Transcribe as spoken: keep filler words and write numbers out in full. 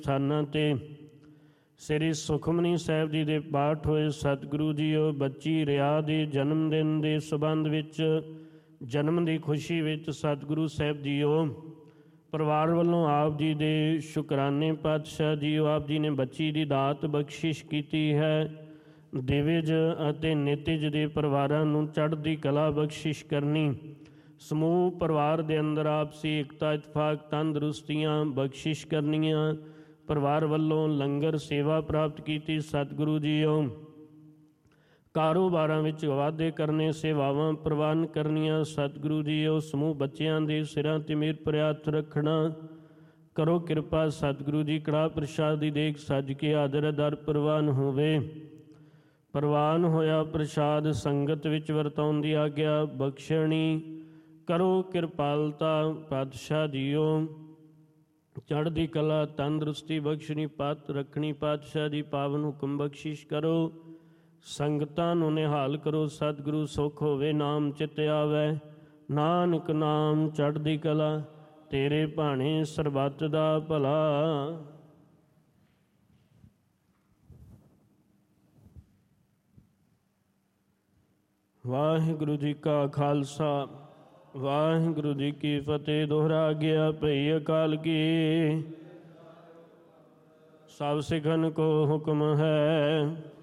ਸਥਾਨਾਂ 'ਤੇ ਸ੍ਰੀ ਸੁਖਮਨੀ ਸਾਹਿਬ ਜੀ ਦੇ ਪਾਠ ਹੋਏ। ਸਤਿਗੁਰੂ ਜੀਓ ਬੱਚੀ ਰਿਆ ਦੇ ਜਨਮ ਦਿਨ ਦੇ ਸੰਬੰਧ ਵਿੱਚ, ਜਨਮ ਦੀ ਖੁਸ਼ੀ ਵਿੱਚ ਸਤਿਗੁਰੂ ਸਾਹਿਬ ਜੀਓ ਪਰਿਵਾਰ ਵੱਲੋਂ ਆਪ ਜੀ ਦੇ ਸ਼ੁਕਰਾਨੇ। ਪਾਤਸ਼ਾਹ ਜੀਓ ਆਪ ਜੀ ਨੇ ਬੱਚੀ ਦੀ ਦਾਤ ਬਖਸ਼ਿਸ਼ ਕੀਤੀ ਹੈ। ਦਿਵਜ ਅਤੇ ਨਿਤਜ ਦੇ ਪਰਿਵਾਰਾਂ ਨੂੰ ਚੜ੍ਹਦੀ ਕਲਾ ਬਖਸ਼ਿਸ਼ ਕਰਨੀ। ਸਮੂਹ ਪਰਿਵਾਰ ਦੇ ਅੰਦਰ ਆਪਸੀ ਏਕਤਾ, ਇਤਫਾਕ, ਤੰਦਰੁਸਤੀਆਂ ਬਖਸ਼ਿਸ਼ ਕਰਨੀਆਂ। ਪਰਿਵਾਰ ਵੱਲੋਂ ਲੰਗਰ ਸੇਵਾ ਪ੍ਰਾਪਤ ਕੀਤੀ। ਸਤਿਗੁਰੂ ਜੀਓ ਕਾਰੋਬਾਰਾਂ ਵਿੱਚ ਵਾਧੇ ਕਰਨੇ, ਸੇਵਾਵਾਂ ਪ੍ਰਵਾਨ ਕਰਨੀਆਂ। ਸਤਿਗੁਰੂ ਜੀਓ ਸਮੂਹ ਬੱਚਿਆਂ ਦੇ ਸਿਰਾਂ 'ਤੇ ਮਿਹਰ ਭਰਿਆ ਹੱਥ ਰੱਖਣਾ। ਕਰੋ ਕਿਰਪਾ ਸਤਿਗੁਰੂ ਜੀ, ਕੜਾਹ ਪ੍ਰਸ਼ਾਦ ਦੀ ਦੇਗ ਸੱਜ ਕੇ ਆਦਰ ਅਦਰ ਪ੍ਰਵਾਨ ਹੋਵੇ। ਪ੍ਰਵਾਨ ਹੋਇਆ ਪ੍ਰਸ਼ਾਦ ਸੰਗਤ ਵਿੱਚ ਵਰਤਾਉਣ ਦੀ ਆਗਿਆ ਬਖਸ਼ਣੀ। ਕਰੋ ਕਿਰਪਾਲਤਾ ਪਾਤਸ਼ਾਹ ਜੀਓ, ਚੜ੍ਹਦੀ ਕਲਾ ਤੰਦਰੁਸਤੀ ਬਖਸ਼ਣੀ, ਪਤ ਰੱਖਣੀ। ਪਾਤਸ਼ਾਹ ਜੀ ਪਾਵਨ ਹੁਕਮ ਬਖਸ਼ਿਸ਼ ਕਰੋ। ਸੰਗਤਾਂ ਨੂੰ ਨਿਹਾਲ ਕਰੋ। ਸਤਿਗੁਰੂ ਸੁਖ ਹੋਵੇ ਨਾਮ ਚਿਤ ਆਵੈ। ਨਾਨਕ ਨਾਮ ਚੜ੍ਹਦੀ ਕਲਾ, ਤੇਰੇ ਭਾਣੇ ਸਰਬੱਤ ਦਾ ਭਲਾ। ਵਾਹਿਗੁਰੂ ਜੀ ਕਾ ਖਾਲਸਾ, ਵਾਹਿਗੁਰੂ ਜੀ ਕੀ ਫਤਿਹ। ਦੋਹਰਾ ਗਿਆ ਭਈ ਅਕਾਲ ਕੀ, ਸਭ ਸਿੱਖਨ ਕੋ ਹੁਕਮ ਹੈ।